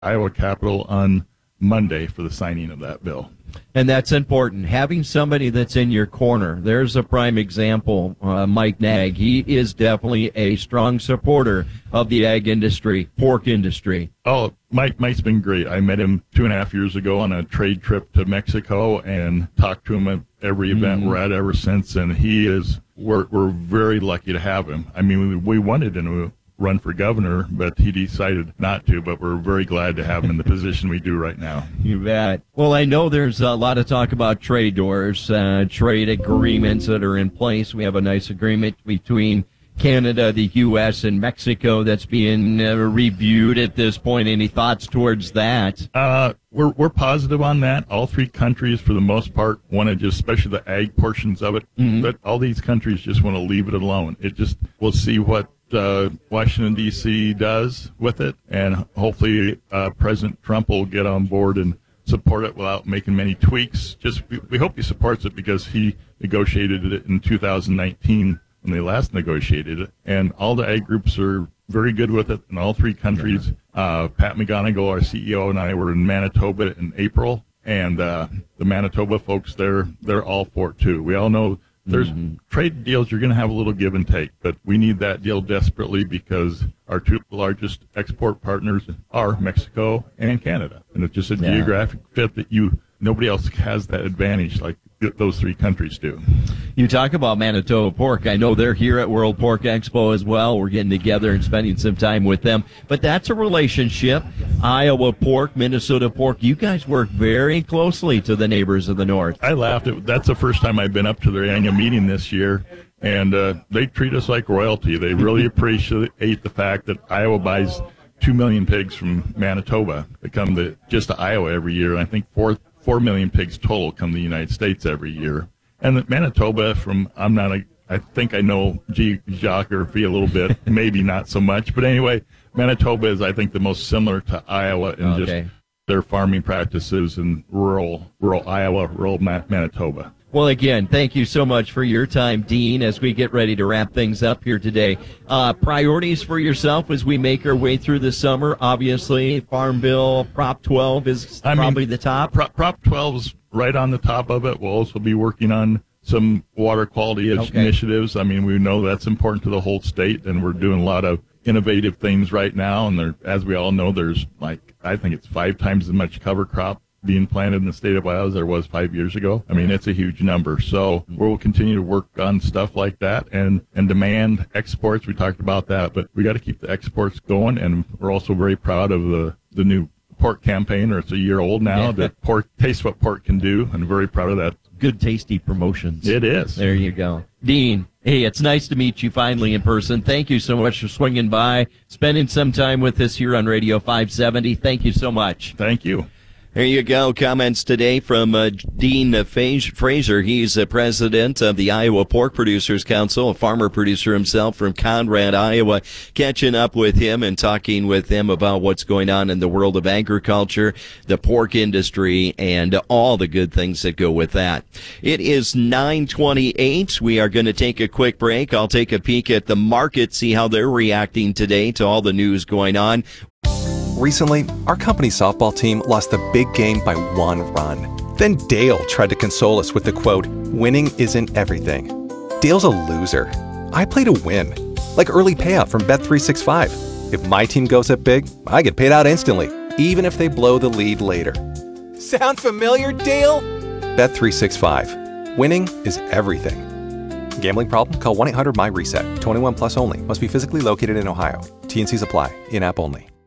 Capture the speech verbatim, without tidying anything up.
Iowa Capitol on Monday for the signing of that bill. And that's important. Having somebody that's in your corner. There's a prime example, uh, Mike Nag. He is definitely a strong supporter of the ag industry, pork industry. Oh, Mike, Mike's been great. I met him two and a half years ago on a trade trip to Mexico and talked to him at every event mm-hmm. we're at ever since. And he is, we're, we're very lucky to have him. I mean, we, we wanted him to run for governor, but he decided not to, but we're very glad to have him in the position we do right now. You bet. Well, I know there's a lot of talk about trade doors, uh, trade agreements that are in place. We have a nice agreement between Canada, the U S, and Mexico that's being uh, reviewed at this point. Any thoughts towards that? Uh, we're we're positive on that. All three countries, for the most part, want to just, especially the ag portions of it, mm-hmm. but all these countries just want to leave it alone. It just, we'll see what Uh, Washington, D C does with it, and hopefully uh, President Trump will get on board and support it without making many tweaks. Just we, we hope he supports it because he negotiated it in two thousand nineteen when they last negotiated it, and all the ag groups are very good with it in all three countries. Uh, Pat McGonigal, our C E O, and I were in Manitoba in April, and uh, the Manitoba folks there, they're all for it too. We all know There's mm-hmm. trade deals, you're going to have a little give and take, but we need that deal desperately because our two largest export partners are Mexico and Canada. And it's just a yeah. geographic fit that you nobody else has that advantage like those three countries do. You talk about Manitoba Pork. I know they're here at World Pork Expo as well. We're getting together and spending some time with them. But that's a relationship. Iowa Pork, Minnesota Pork. You guys work very closely to the neighbors of the North. I laughed. That's the first time I've been up to their annual meeting this year. And uh, they treat us like royalty. They really appreciate the fact that Iowa buys two million pigs from Manitoba. They come to just to Iowa every year. And I think four Four million pigs total come to the United States every year. And the Manitoba, from, I'm not a, I think I know geography a little bit, maybe not so much. But anyway, Manitoba is, I think, the most similar to Iowa in okay. just their farming practices in rural, rural Iowa, rural Manitoba. Well, again, thank you so much for your time, Dean, as we get ready to wrap things up here today. Uh, priorities for yourself as we make our way through the summer. Obviously, Farm Bill Prop twelve is I probably mean, the top. Prop, Prop twelve is right on the top of it. We'll also be working on some water quality okay. initiatives. I mean, we know that's important to the whole state, and we're doing a lot of innovative things right now. And there, as we all know, there's like, I think it's five times as much cover crop being planted in the state of Iowa as there was five years ago. I mean, it's a huge number. So we'll continue to work on stuff like that and, and demand exports. We talked about that, but we got to keep the exports going. And we're also very proud of the, the new pork campaign, or it's a year old now, yeah. that pork, taste what pork can do. And very proud of that. Good, tasty promotions. It is. There you go. Dean, hey, it's nice to meet you finally in person. Thank you so much for swinging by, spending some time with us here on Radio five seventy. Thank you so much. Thank you. There you go. Comments today from uh, Dean uh, Fraser. He's the president of the Iowa Pork Producers Council, a farmer producer himself from Conrad, Iowa. Catching up with him and talking with him about what's going on in the world of agriculture, the pork industry, and all the good things that go with that. It is nine twenty-eight. We are going to take a quick break. I'll take a peek at the market, see how they're reacting today to all the news going on. Recently, our company's softball team lost the big game by one run. Then Dale tried to console us with the quote, "Winning isn't everything." Dale's a loser. I play to win, like early payout from Bet three sixty-five. If my team goes up big, I get paid out instantly, even if they blow the lead later. Sound familiar, Dale? Bet three sixty-five. Winning is everything. Gambling problem? Call one eight hundred M Y RESET. twenty-one plus only. Must be physically located in Ohio. T and Cs apply. In-app only.